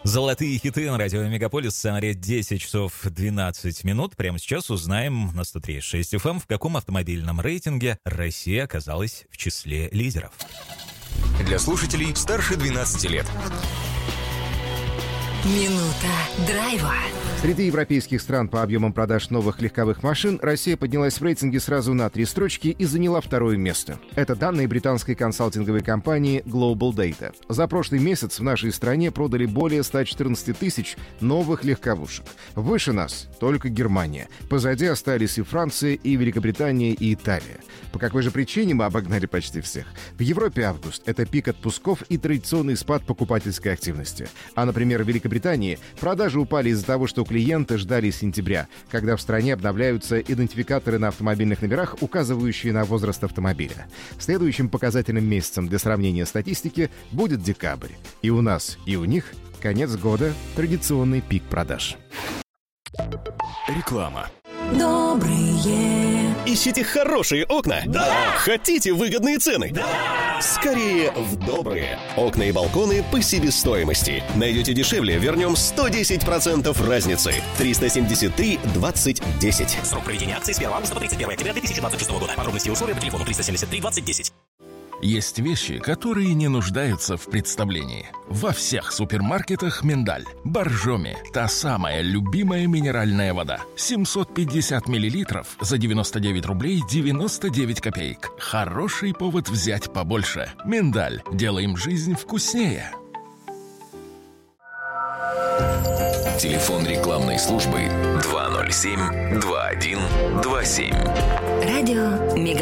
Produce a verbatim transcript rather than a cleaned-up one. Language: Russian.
Золотые хиты на радио Мегаполис. Сценарий десять часов двенадцать минут. Прямо сейчас узнаем на сто три и шесть эф эм, в каком автомобильном рейтинге Россия оказалась в числе лидеров. Для слушателей старше двенадцати лет. Минута драйва. Среди европейских стран по объемам продаж новых легковых машин Россия поднялась в рейтинге сразу на три строчки и заняла второе место. Это данные британской консалтинговой компании Global Data. За прошлый месяц в нашей стране продали более ста четырнадцати тысяч новых легковушек. Выше нас только Германия. Позади остались и Франция, и Великобритания, и Италия. По какой же причине мы обогнали почти всех? В Европе август — это пик отпусков и традиционный спад покупательской активности. А, например, в Великобритании продажи упали из-за того, что клиенты ждали сентября, когда в стране обновляются идентификаторы на автомобильных номерах, указывающие на возраст автомобиля. Следующим показательным месяцем для сравнения статистики будет декабрь. И у нас, и у них конец года — традиционный пик продаж. Реклама. Добрые. Ищите хорошие окна? Да! Хотите выгодные цены? Да! Скорее в Добрые. Окна и балконы по себестоимости. Найдете дешевле, вернем сто десять процентов разницы. триста семьдесят три двадцать десять. Срок проведения акции с первого августа по тридцать первое октября две тысячи двадцать шестого года. Подробности и условия по телефону триста семьдесят три двадцать десять. Есть вещи, которые не нуждаются в представлении. Во всех супермаркетах миндаль. Боржоми. Та самая любимая минеральная вода. семьсот пятьдесят миллилитров за девяносто девять рублей девяносто девять копеек. Хороший повод взять побольше. Миндаль. Делаем жизнь вкуснее. Телефон рекламной службы два ноль семь два один два семь. Радио Мегаполис.